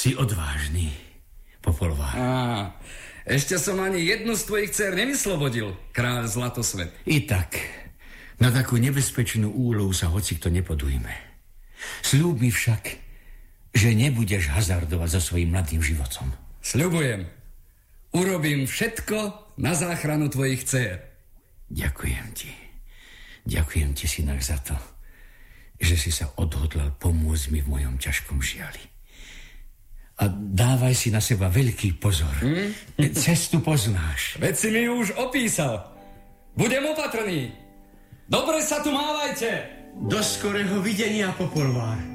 Si odvážny, Popolvár. Ešte som ani jednu z tvojich dcér nevyslobodil, kráľ Zlatosvet. I tak, na takú nebezpečnú úlohu sa hocikto nepodujme. Sľub mi však, že nebudeš hazardovať so svojím mladým životom. Sľubujem. Urobím všetko na záchranu tvojich dcér. Ďakujem ti. Ďakujem ti, synak, za to, že si sa odhodlal pomôcť mi v mojom ťažkom žiali. A dávaj si na seba veľký pozor. Cestu poznáš. Veď si mi už opísal. Budem opatrný. Dobre sa tu mávajte. Do skorého videnia, Popolvár.